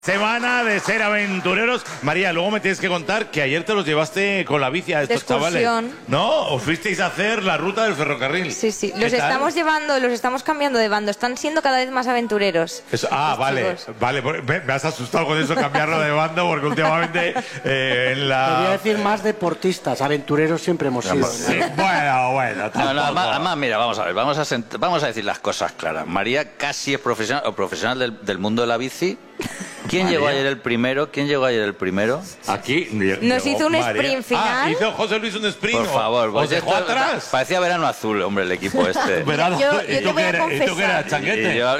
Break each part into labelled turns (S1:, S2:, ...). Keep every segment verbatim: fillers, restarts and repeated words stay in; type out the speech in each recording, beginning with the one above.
S1: Semana de ser aventureros. María, luego me tienes que contar que ayer te los llevaste con la bici a estos chavales. ¿No? ¿Os fuisteis a hacer la ruta del ferrocarril?
S2: Sí, sí. Los estamos llevando, los estamos cambiando de bando. Están siendo cada vez más aventureros.
S1: Eso, ah, vale. Chicos. Vale, me, me has asustado con eso, cambiarlo de bando, porque últimamente eh, en la...
S3: Quería decir más deportistas. Aventureros siempre hemos sido.
S1: Sí, bueno, bueno.
S4: No, no, además, además, mira, vamos a ver. Vamos a, sent vamos a decir las cosas claras. María casi es profesional, o profesional del, del mundo de la bici. ¿Quién María. llegó ayer el primero? ¿Quién llegó ayer el primero?
S1: Aquí
S2: nos hizo un María. sprint final.
S1: Ah, hizo José Luis un sprint.
S4: Por favor,
S1: ¿os dejó
S4: esto,
S1: atrás?
S4: Parecía verano azul, hombre, el equipo este.
S1: Verano.
S2: Yo, yo
S1: ¿Y tú qué eres? ¿Y tú qué eras, changuete?
S4: Yo,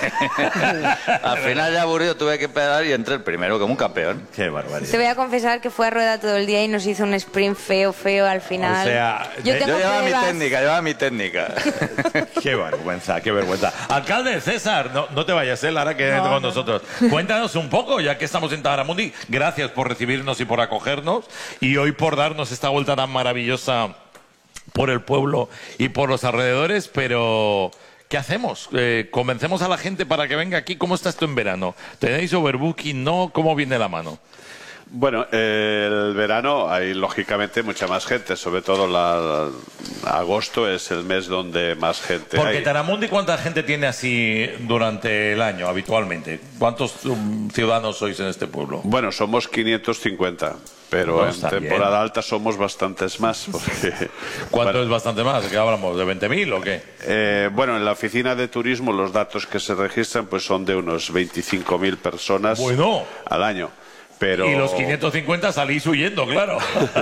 S4: al final ya aburrido tuve que pedar y entré el primero como un campeón.
S1: Qué barbaridad.
S2: Te voy a confesar que fue a rueda todo el día y nos hizo un sprint feo, feo al final.
S1: O sea,
S2: yo,
S4: yo llevaba mi técnica, llevaba mi técnica.
S1: Qué vergüenza, qué vergüenza. Alcalde César, no, no te vayas, ¿eh, Lara, que no, con no. nosotros. Cuéntanos un poco, ya que estamos en Taramundi. Gracias por recibirnos y por acogernos. Y hoy por darnos esta vuelta tan maravillosa por el pueblo y por los alrededores. Pero, ¿qué hacemos? Eh, ¿Convencemos a la gente para que venga aquí? ¿Cómo está esto en verano? ¿Tenéis overbooking? ¿No? ¿Cómo viene la mano?
S5: Bueno, eh, el verano hay lógicamente mucha más gente, sobre todo la, agosto es el mes donde más gente
S1: Porque
S5: hay.
S1: Taramundi, ¿cuánta gente tiene así durante el año habitualmente? ¿Cuántos um, ciudadanos sois en este pueblo?
S5: Bueno, somos quinientos cincuenta, pero no, en temporada bien. alta somos bastantes más. Porque,
S1: ¿Cuánto
S5: bueno,
S1: es bastante más? ¿Qué hablamos? ¿De veinte mil o qué?
S5: Eh, bueno, en la oficina de turismo los datos que se registran pues son de unos veinticinco mil personas
S1: bueno.
S5: al año. Pero...
S1: Y los quinientos cincuenta salís huyendo, claro.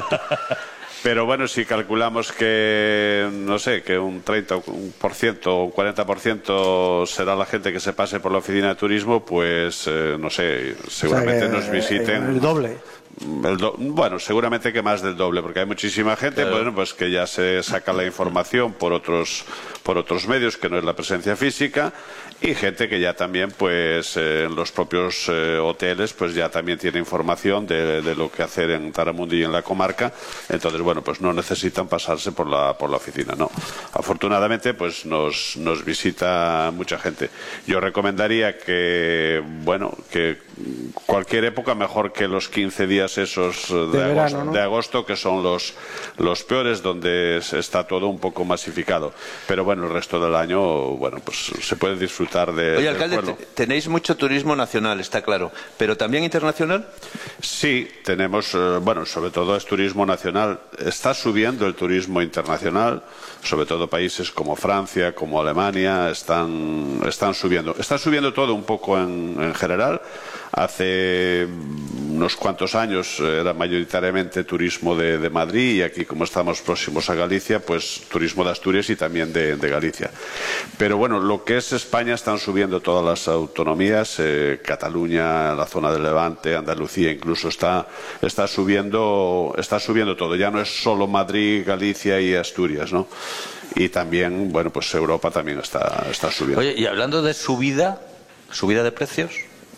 S5: Pero bueno, si calculamos que, no sé, que un treinta por ciento o un cuarenta por ciento será la gente que se pase por la oficina de turismo, pues, eh, no sé, seguramente o sea, que, nos visiten...
S3: El doble.
S5: El do bueno, seguramente que más del doble, porque hay muchísima gente claro. bueno, pues que ya se saca la información por otros, por otros medios, que no es la presencia física, y gente que ya también, pues, eh, en los propios eh, hoteles, pues ya también tiene información de, de lo que hacer en Taramundi y en la comarca. Entonces, bueno, pues no necesitan pasarse por la, por la oficina, no. Afortunadamente, pues nos, nos visita mucha gente. Yo recomendaría que, bueno, que cualquier época mejor que los quince días esos de, de, verano, agosto, ¿no? de agosto, que son los, los peores, donde está todo un poco masificado. Pero bueno, el resto del año, bueno, pues se puede disfrutar. De,
S6: Oye, alcalde, tenéis mucho turismo nacional, está claro, pero ¿también internacional?
S5: Sí, tenemos, eh, bueno, sobre todo es turismo nacional. Está subiendo el turismo internacional, sobre todo países como Francia, como Alemania, están, están subiendo. Está subiendo todo un poco en, en general. Hace unos cuantos años era mayoritariamente turismo de, de Madrid, y aquí, como estamos próximos a Galicia, pues turismo de Asturias y también de, de Galicia. Pero bueno, lo que es España están subiendo todas las autonomías, eh, Cataluña, la zona del Levante, Andalucía incluso está, está, subiendo, está subiendo todo. Ya no es solo Madrid, Galicia y Asturias, ¿no? Y también, bueno, pues Europa también está, está subiendo.
S4: Oye, y hablando de subida, subida de precios...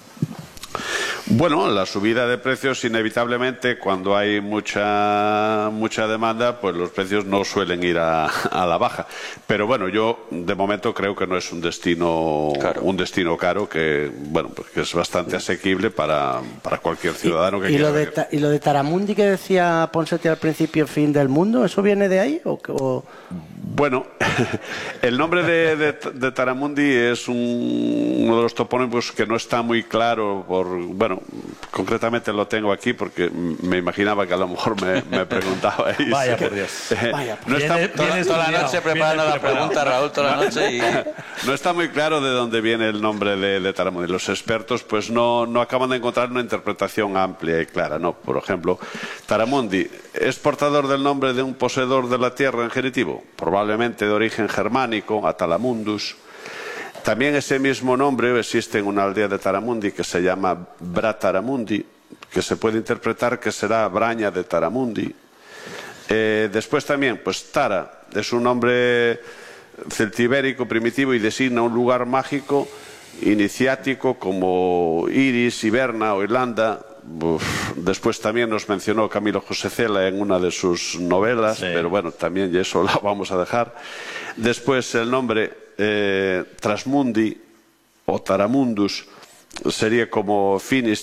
S5: Bueno, la subida de precios inevitablemente, cuando hay mucha mucha demanda, pues los precios no suelen ir a, a la baja. Pero bueno, yo de momento creo que no es un destino claro. un destino caro, que bueno, pues que es bastante asequible para, para cualquier ciudadano que
S3: ¿Y, y
S5: quiera
S3: lo de
S5: venir.
S3: ¿Y lo de Taramundi que decía Ponseti al principio, fin del mundo, eso viene de ahí? ¿O, o...
S5: Bueno, el nombre de, de, de Taramundi es un, uno de los topónimos que no está muy claro por, bueno, concretamente lo tengo aquí porque me imaginaba que a lo mejor me, me preguntabais.
S1: Vaya por Dios.
S5: Eh,
S3: Vaya,
S5: no está,
S4: viene, toda, viene toda la noche preparando la pregunta, Raúl, toda la noche y...
S5: No está muy claro de dónde viene el nombre de, de Taramundi. Los expertos pues no, no acaban de encontrar una interpretación amplia y clara, ¿no? Por ejemplo, Taramundi es portador del nombre de un poseedor de la tierra en genitivo, probablemente de origen germánico, Atalamundus. También ese mismo nombre existe en una aldea de Taramundi que se llama Brataramundi, que se puede interpretar que será Braña de Taramundi. Eh, después también, pues Tara es un nombre celtibérico primitivo y designa un lugar mágico iniciático como Iris, Hiberna o Irlanda. Uf, después también nos mencionó Camilo José Cela en una de sus novelas, sí. Pero bueno, también eso lo vamos a dejar. Después el nombre eh, Trasmundi o Taramundus sería como Finish